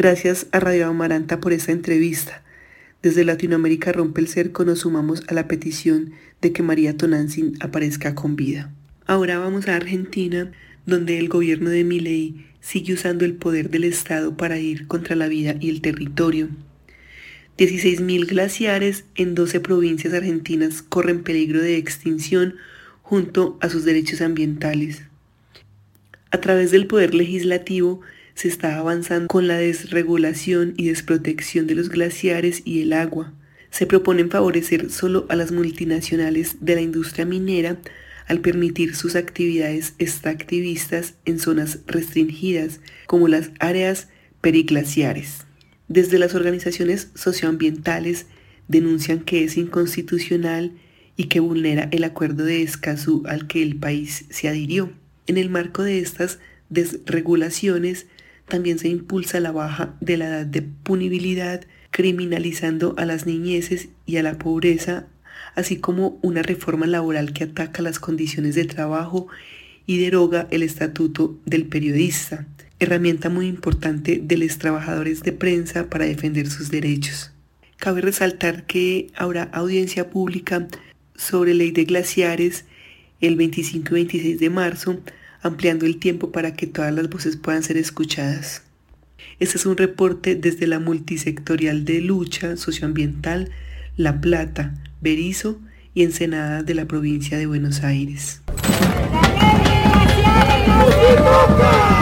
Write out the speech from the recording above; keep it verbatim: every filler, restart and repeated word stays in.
Gracias a Radio Amaranta por esta entrevista. Desde Latinoamérica Rompe el Cerco nos sumamos a la petición de que María Tonantzin aparezca con vida. Ahora vamos a Argentina, donde el gobierno de Milei sigue usando el poder del Estado para ir contra la vida y el territorio. dieciséis mil glaciares en doce provincias argentinas corren peligro de extinción junto a sus derechos ambientales. A través del poder legislativo se está avanzando con la desregulación y desprotección de los glaciares y el agua. Se proponen favorecer solo a las multinacionales de la industria minera al permitir sus actividades extractivistas en zonas restringidas, como las áreas periglaciares. Desde las organizaciones socioambientales denuncian que es inconstitucional y que vulnera el acuerdo de Escazú al que el país se adhirió. En el marco de estas desregulaciones, también se impulsa la baja de la edad de punibilidad, criminalizando a las niñeces y a la pobreza, así como una reforma laboral que ataca las condiciones de trabajo y deroga el estatuto del periodista, herramienta muy importante de los trabajadores de prensa para defender sus derechos. Cabe resaltar que habrá audiencia pública sobre ley de glaciares el veinticinco y veintiséis de marzo, ampliando el tiempo para que todas las voces puedan ser escuchadas. Este es un reporte desde la multisectorial de lucha socioambiental La Plata, Berisso y Ensenada de la provincia de Buenos Aires. ¡La ley de glaciares no se toca!